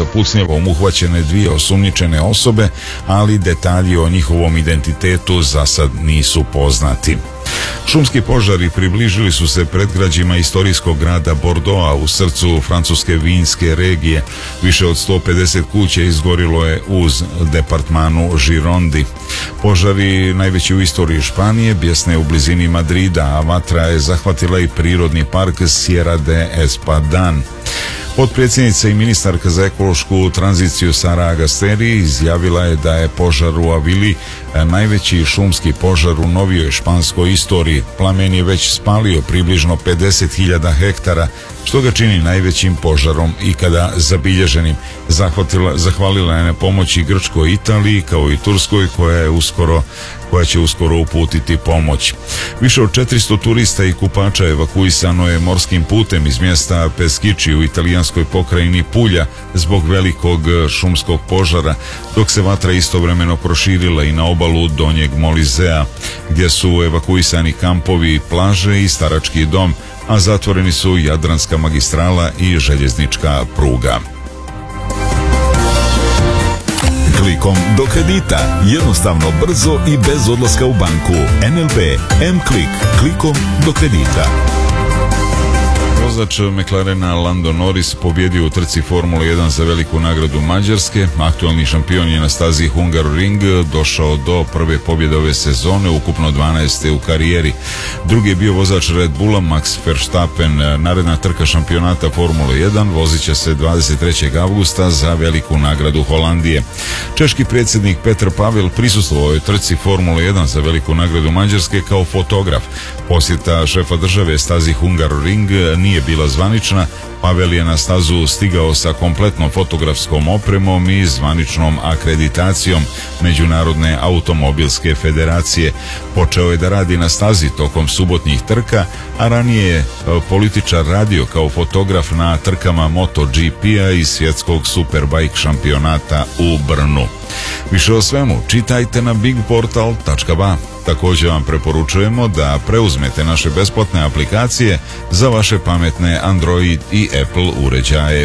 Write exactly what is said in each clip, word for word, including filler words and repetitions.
sa pucnjavom uhvaćene dvije osumnjičene osobe, ali detalji o njihovom identitetu za sad nisu poznati. Šumski požari približili su se predgrađima istorijskog grada Bordeauxa u srcu francuske vinske regije. Više od sto pedeset kuća izgorilo je uz departmanu Girondi. Požari, najveći u istoriji Španije, bjesne u blizini Madrida, a vatra je zahvatila i prirodni park Sierra de Espadán. Potpredsjednica i ministarka za ekološku tranziciju Sara Agasteri izjavila je da je požar u Avili najveći šumski požar u novijoj španskoj istoriji. Plamen je već spalio približno pedeset hiljada hektara, što ga čini najvećim požarom ikada zabilježenim. Zahvatila, zahvalila je na pomoći Grčkoj, Italiji kao i Turskoj koja je uskoro koja će uskoro uputiti pomoć. Više od četiristo turista i kupača evakuisano je morskim putem iz mjesta Peschici u italijanskoj pokrajini Pulja zbog velikog šumskog požara, dok se vatra istovremeno proširila i na obalu Donjeg Molizea, gdje su evakuisani kampovi, plaže i starački dom, a zatvoreni su Jadranska magistrala i željeznička pruga. Klikom do kredita. Jednostavno, brzo i bez odlaska u banku. N L B M-Klik. Klikom do kredita. Vozač McLarena Lando Norris pobjedio u trci Formule jedan za veliku nagradu Mađarske. Aktualni šampion je na stazi Hungaroring došao do prve pobjede ove sezone, ukupno dvanaeste u karijeri. Drugi je bio vozač Red Bulla Max Verstappen. Naredna trka šampionata Formule jedan vozit će se dvadeset trećeg avgusta za veliku nagradu Holandije. Češki predsjednik Petr Pavel prisustvovao je trci Formule jedan za veliku nagradu Mađarske kao fotograf. Posjeta šefa države stazi Hungaroring nije bila zvanična. Pavel je na stazu stigao sa kompletnom fotografskom opremom i zvaničnom akreditacijom Međunarodne automobilske federacije. Počeo je da radi na stazi tokom subotnjih trka, a ranije je političar radio kao fotograf na trkama MotoGP-a i svjetskog Superbike šampionata u Brnu. Više o svemu čitajte na big portal tačka ba. Također vam preporučujemo da preuzmete naše besplatne aplikacije za vaše pametne Android i Apple uređaje.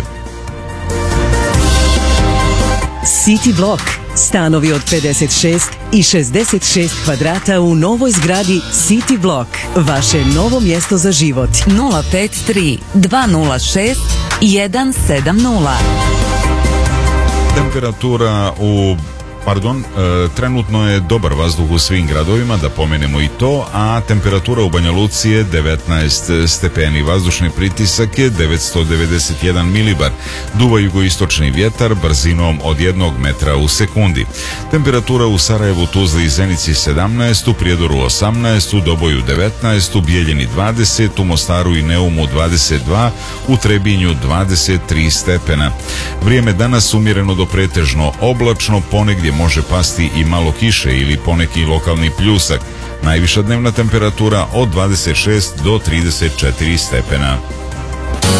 City Block. Stanovi od pedeset šest i šezdeset šest kvadrata u novoj zgradi City Block. Vaše novo mjesto za život. nula pet tri dva nula šest jedan sedam nula. Temperatura u Pardon, e, trenutno je dobar vazduh u svim gradovima, da pomenemo i to, a temperatura u Banja Luci je devetnaest stepeni, vazdušni pritisak je devetsto devedeset jedan milibar, duva jugoistočni vjetar brzinom od jednog metra u sekundi. Temperatura u Sarajevu, Tuzli i Zenici sedamnaest, u Prijedoru osamnaest, u Doboju devetnaest, u Bijeljini dvadeset, u Mostaru i Neumu dvadeset dva, u Trebinju dvadeset tri stepena. Vrijeme danas umjereno do pretežno oblačno, ponegdje može pasti i malo kiše ili poneki lokalni pljusak. Najviša dnevna temperatura od dvadeset šest do trideset četiri stepena.